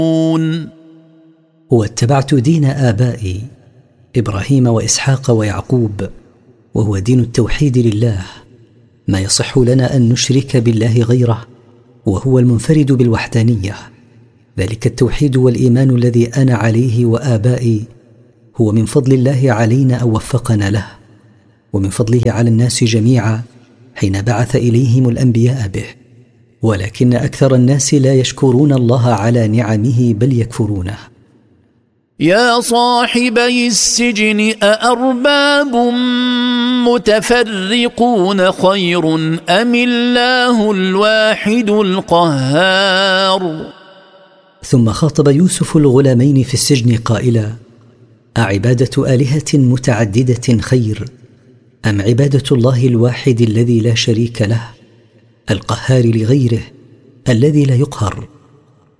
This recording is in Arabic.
واتبعت دين آبائي إبراهيم وإسحاق ويعقوب، وهو دين التوحيد لله، ما يصح لنا أن نشرك بالله غيره، وهو المنفرد بالوحدانية. ذلك التوحيد والإيمان الذي أنا عليه وآبائي هو من فضل الله علينا أو وفقنا له، ومن فضله على الناس جميعا حين بعث إليهم الأنبياء به، ولكن أكثر الناس لا يشكرون الله على نعمه بل يكفرونه. يا صاحبي السجن أأرباب متفرقون خير أم الله الواحد القهار؟ ثم خاطب يوسف الغلامين في السجن قائلا: أعبادة آلهة متعددة خير أم عبادة الله الواحد الذي لا شريك له القهار لغيره الذي لا يقهر؟